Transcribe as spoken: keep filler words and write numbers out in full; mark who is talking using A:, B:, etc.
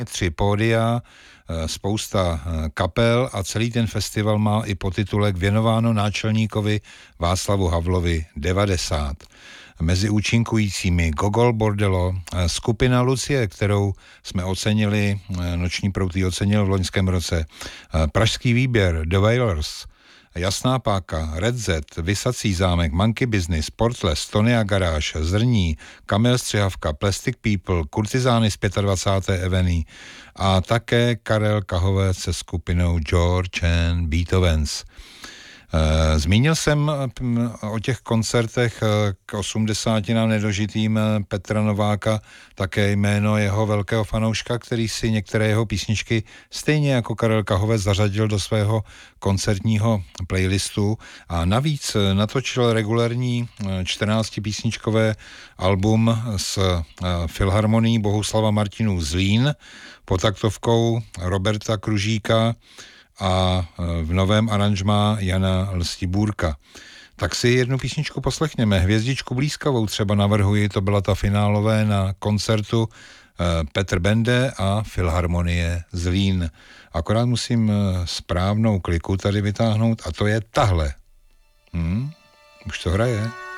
A: tři pódia, spousta kapel a celý ten festival má i podtitulek Věnováno náčelníkovi Václavu Havlovi devadesát. Mezi účinkujícími Gogol Bordello, skupina Lucie, kterou jsme ocenili, Noční proud ji ocenil v loňském roce, Pražský výběr, The Wailers, Jasná páka, Red Z, Vysací zámek, Monkey Business, Portless, Tonia Garage, Zrní, Kamil Střihavka, Plastic People, Kurtizány z dvacáté páté Avenue a také Karel Kahovec se skupinou George and Beethovens. Zmínil jsem o těch koncertech k osmdesátinám nedožitým Petra Nováka také jméno jeho velkého fanouška, který si některé jeho písničky stejně jako Karel Kahovec zařadil do svého koncertního playlistu a navíc natočil regulérní čtrnáctipísničkové album s filharmonií Bohuslava Martinů Zlín pod taktovkou Roberta Kružíka a v novém aranžmá Jana Lstibůrka. Tak si jednu písničku poslechněme. Hvězdičku blízkavou třeba navrhuji, to byla ta finálové na koncertu Petr Bende a Filharmonie Zlín. Akorát musím správnou kliku tady vytáhnout a to je tahle. Hm? Už to hraje.